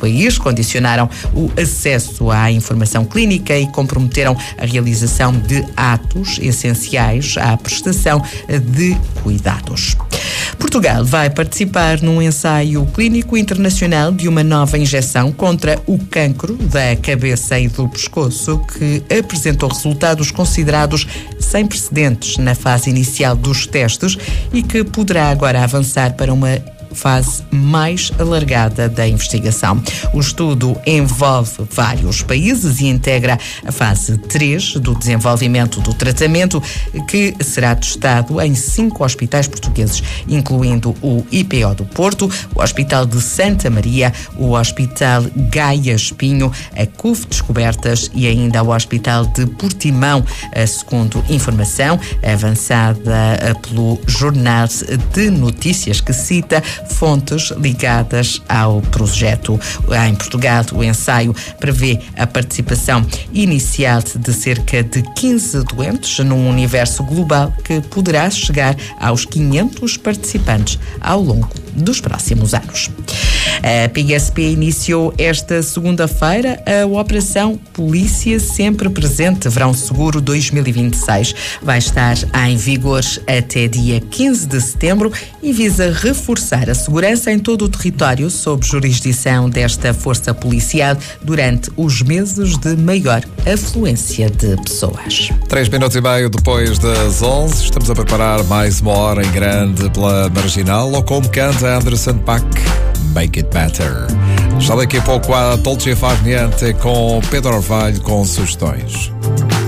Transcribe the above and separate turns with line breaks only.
país, condicionaram o acesso à informação clínica e comprometeram a realização de atos essenciais à prestação de cuidados. Portugal vai participar num ensaio clínico internacional de uma nova injeção contra o cancro da cabeça e do pescoço, que apresentou resultados considerados sem precedentes na fase inicial dos testes e que poderá agora avançar para uma fase mais alargada da investigação. O estudo envolve vários países e integra a fase 3 do desenvolvimento do tratamento, que será testado em 5 hospitais portugueses, incluindo o IPO do Porto, o Hospital de Santa Maria, o Hospital Gaia Espinho, a CUF Descobertas e ainda o Hospital de Portimão, segundo informação avançada pelo Jornal de Notícias, que cita fontes ligadas ao projeto. Em Portugal, o ensaio prevê a participação inicial de cerca de 15 doentes num universo global que poderá chegar aos 500 participantes ao longo dos próximos anos. A PSP iniciou esta segunda-feira a Operação Polícia Sempre Presente Verão Seguro 2026. Vai estar em vigor até dia 15 de setembro e visa reforçar a segurança em todo o território sob jurisdição desta força policial durante os meses de maior afluência de pessoas.
3 minutos e meio depois das 11, estamos a preparar mais uma hora em grande pela Marginal, ou como canta Anderson .Paak, Make It Better. Já daqui a pouco a Dolce Far Niente com Pedro Orvalho com sugestões.